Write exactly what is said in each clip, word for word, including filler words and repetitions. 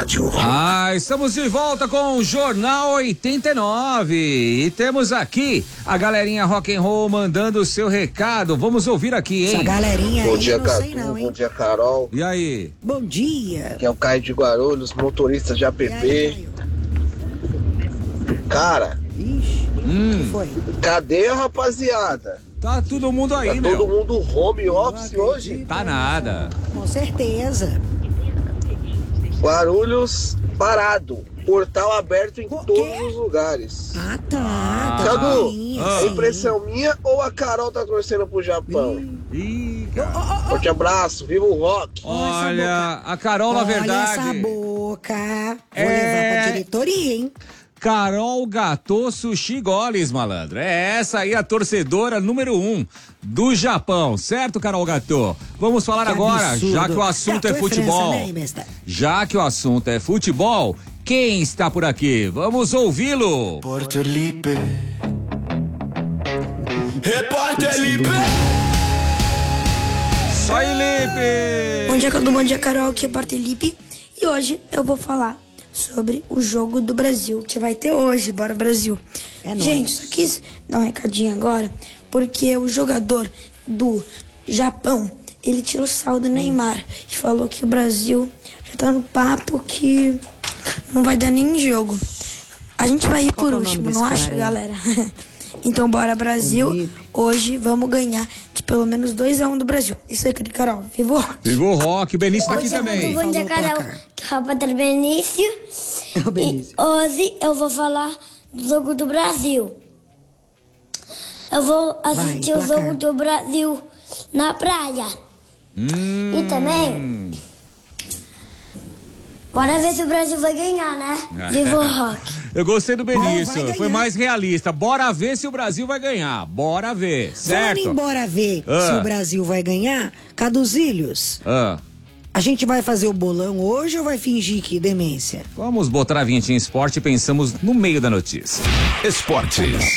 rádio. Ah, estamos de volta com o Jornal oitenta e nove e temos aqui a galerinha rock and roll mandando o seu recado. Vamos ouvir aqui, hein? Essa galerinha Bom aí, dia, não sei Cadu. não, hein? Bom dia, Carol. E aí? Bom dia. Aqui é o Caio de Guarulhos, motorista de E app. aí, Cara, Ixi, Hum. que foi? cadê a rapaziada? Tá todo mundo aí, Tá meu. todo mundo home office hoje? Tá nada. Com certeza. Guarulhos parado. Portal aberto em O todos quê? os lugares. Ah, tá. tá Cadu, sim, é sim. impressão minha ou a Carol tá torcendo pro Japão? Ih, Ó, cara. ó, ó, Forte abraço, viva o rock. Olha, a Carol, na Olha verdade. essa boca. Vou É- levar pra diretoria, hein? Carol Gatô Sushi Goles, malandro. É essa aí a torcedora número um do Japão, certo, Carol Gatô? Vamos falar Que agora, absurdo. já que o assunto Gatô é é futebol. França, né, besta? Já que o assunto é futebol, quem está por aqui? Vamos ouvi-lo. Repórter Lipe. Repórter Lipe. Só aí, Lipe! Bom dia, Cadu. Bom dia, Carol. Aqui é Bartelipe. E hoje eu vou falar sobre o jogo do Brasil, que vai ter hoje. Bora, Brasil. É nóis. Gente, só quis dar um recadinho agora, porque o jogador do Japão, ele tirou sarro do Neymar e falou que o Brasil já tá no papo que não vai dar nem jogo. A gente vai ir Qual por que é o nome último, desse não cara acha, aí? galera? Então, bora, Brasil. Bonito. Hoje vamos ganhar de pelo menos dois a um do Brasil. Isso aí, Carol. Viva o rock. Viva o Rock, o Benício tá aqui Bom dia, também. Bom dia, Falou, Carol. placar. Que é o Padre Benício. É o Benício. E hoje eu vou falar do jogo do Brasil. Eu vou assistir Vai, o placar. jogo do Brasil na praia. Hum. E também, bora ver se o Brasil vai ganhar, né? Viva o rock. Eu gostei do Vai Benício, ganhar. foi mais realista. Bora ver se o Brasil vai ganhar. Bora ver, Vamos certo? embora ver Ah. se o Brasil vai ganhar. Caduzilhos, Ah, a gente vai fazer o bolão hoje ou vai fingir que demência? vamos botar a vinhetinha em esporte e pensamos no meio da notícia. Esportes.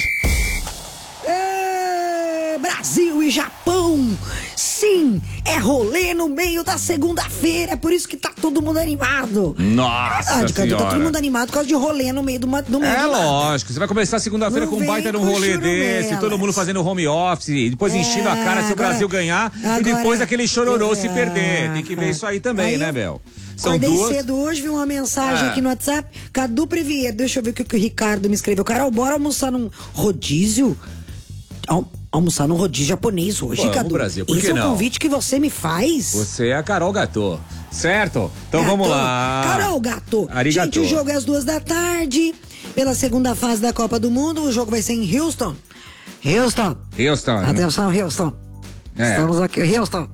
É, Brasil e Japão. Sim, é rolê no meio da segunda-feira, é por isso que tá todo mundo animado. Nossa Verdade, Cadu, tá todo senhora. mundo animado por causa de rolê no meio do, ma- do meio É do nada. lógico, você vai começar segunda-feira Não com um vem baita num com rolê churumelas. desse, todo mundo fazendo home office, e depois É, enchendo a cara se o agora- Brasil ganhar, e agora- depois aquele chororô se É, perder. Tem que ver isso aí também, aí né, eu Bel? São Acordei duas. cedo hoje, vi uma mensagem Ah. aqui no WhatsApp. Cadu Previer, deixa eu ver o que, que o Ricardo me escreveu. Carol, bora almoçar num rodízio? Al- almoçar num rodízio japonês hoje, Vamos, Cadu. Brasil, por Esse que é o não? convite que você me faz. Você é a Carol Gatô, certo? Então Gato. vamos lá. Carol Gato. Arigatô. Gente, o jogo é às duas da tarde. Pela segunda fase da Copa do Mundo, o jogo vai ser em Houston. Houston. Houston. Atenção, Houston. É. Estamos aqui, Houston.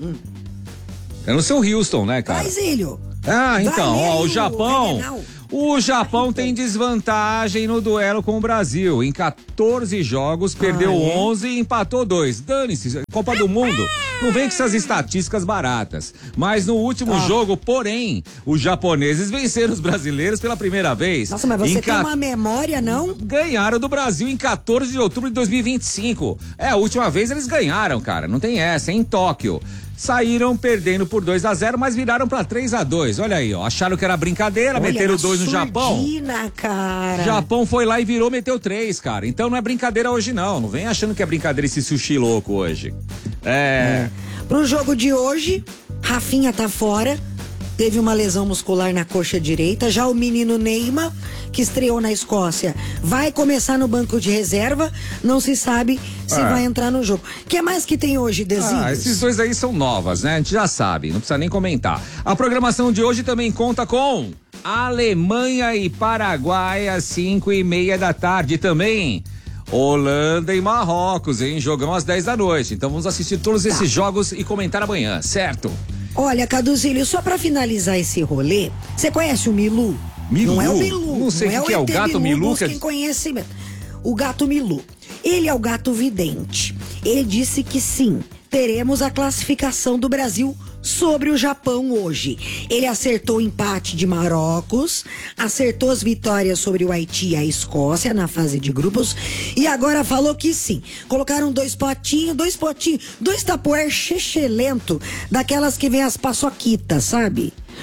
É no seu Houston, né, cara? Vai, Zílio. Ah, então, Vai, ó, o Zílio, Japão. Redenal. O Japão tem desvantagem no duelo com o Brasil. Em quatorze jogos, perdeu Ah, é? onze e empatou dois. Dane-se, Copa do Mundo. Não vem com essas estatísticas baratas. Mas no último Ah. jogo, porém, os japoneses venceram os brasileiros pela primeira vez. Nossa, mas você Em tem ca- uma memória, não? Ganharam do Brasil em quatorze de outubro de dois mil e vinte e cinco. É, a última vez eles ganharam, cara. Não tem essa, é em Tóquio. Saíram perdendo por dois a zero, mas viraram pra três a dois. Olha aí, ó. Acharam que era brincadeira, Olha, meteram na dois no Japão. surdina, cara. Japão foi lá e virou, meteu três, cara. Então não é brincadeira hoje, não. Não vem achando que é brincadeira esse sushi louco hoje. É. Pro jogo de hoje, Rafinha tá fora. Teve uma lesão muscular na coxa direita. Já o menino Neymar, que estreou na Escócia, vai começar no banco de reserva. Não se sabe se Ah. vai entrar no jogo. O que mais que tem hoje, Dezinho? Ah, esses dois aí são novas, né? A gente já sabe, não precisa nem comentar. A programação de hoje também conta com Alemanha e Paraguai às cinco e meia da tarde também. Holanda e Marrocos, hein? Jogão às dez da noite. Então vamos assistir todos esses jogos e comentar amanhã, certo? Olha, Caduzílio, só pra finalizar esse rolê, você conhece o Milu? Milu? Não é o Milu. Não sei não o que que é o E T gato Milu, busquem que é- conhecimento. O gato Milu. Ele é o gato vidente. Ele disse que sim, teremos a classificação do Brasil sobre o Japão hoje. Ele acertou o empate de Marrocos, acertou as vitórias sobre o Haiti e a Escócia na fase de grupos e agora falou que sim. Colocaram dois potinhos, dois potinhos, dois tapoer chechelento, daquelas que vem as paçoquitas, sabe?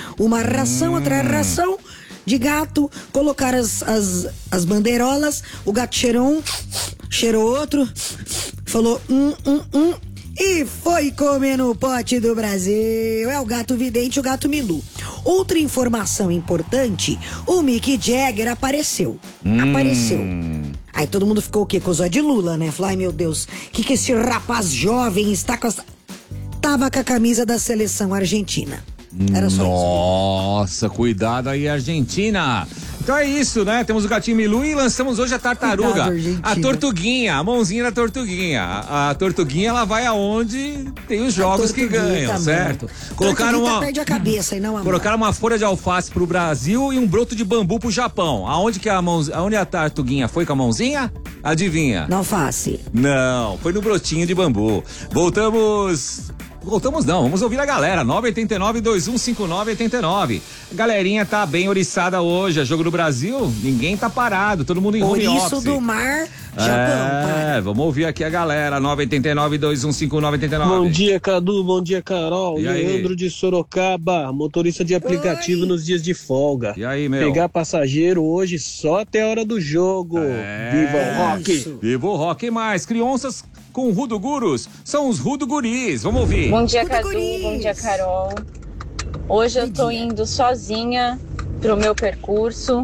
uma ração, outra ração de gato, colocaram as, as, as bandeirolas, o gato cheirou um, cheirou outro, falou um, um, um, e foi comer no pote do Brasil. É o gato vidente, o gato Milu. Outra informação importante, o Mick Jagger apareceu. Hum. Apareceu. Aí todo mundo ficou o quê? Com o zóio de Lula, né? Falou, ai meu Deus, o que que esse rapaz jovem está com essa... Tava com a camisa da seleção argentina. Era só Nossa, isso. Cuidado aí, Argentina. Então é isso, né? Temos o gatinho Milu e lançamos hoje a tartaruga. Cuidado, a tortuguinha, a mãozinha da tortuguinha. A, a tortuguinha, ela vai aonde tem os jogos que ganham, também. Certo? Colocaram uma, perde a cabeça e não a colocaram uma folha de alface pro Brasil e um broto de bambu pro Japão. Aonde que a mãozinha, aonde a tartuguinha foi com a mãozinha? Adivinha? Não alface. Não, foi no brotinho de bambu. Voltamos... Voltamos não, vamos ouvir a galera, nove oito nove, dois um cinco nove, oito nove. A galerinha tá bem oriçada hoje, é jogo do Brasil, ninguém tá parado, todo mundo em home office. Ouriço do mar, Japão, é, para. Vamos ouvir aqui a galera, nove oito nove, dois um cinco nove, oito nove. Bom dia, Cadu, bom dia, Carol. E aí? Leandro de Sorocaba, motorista de aplicativo Oi. Nos dias de folga. E aí, meu? Pegar passageiro hoje só até a hora do jogo. É, Viva o rock! Isso. Viva o rock e mais, crianças com Rudo Gurus, são os Rudo Guris, vamos ouvir. Bom dia, Rudo Cadu, Guris. Bom dia, Carol. Hoje eu tô indo sozinha pro meu percurso,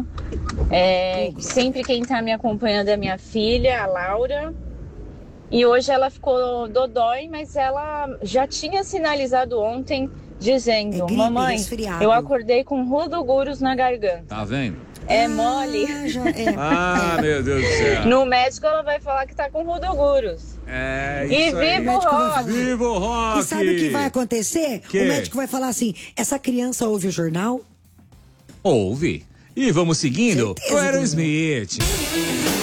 é, sempre quem tá me acompanhando é minha filha, a Laura, e hoje ela ficou dodói, mas ela já tinha sinalizado ontem, dizendo, é gripe, mamãe, resfriado. eu acordei com Rudo Gurus na garganta. Tá vendo? É mole. Ah, já é. Ah, meu Deus do céu. No médico ela vai falar que tá com Rudo Gurus. É, e isso aí. viva o rock! Viva o rock! E sabe o que vai acontecer? Que? O médico vai falar assim, essa criança ouve o jornal? Ouve. E vamos seguindo Certeza o que não. Aerosmith.